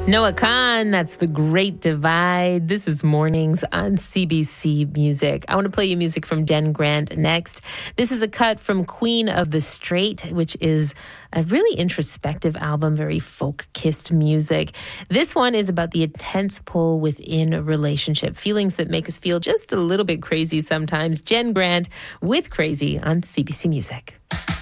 Noah Khan, that's The Great Divide. This is Mornings on CBC Music. I want to play you music from Den Grant next. This is a cut from Queen of the Strait, which is a really introspective album, very folk-kissed music. This one is about the intense pull within a relationship, feelings that make us feel just a little bit crazy sometimes. Jen Grant with Crazy on CBC Music.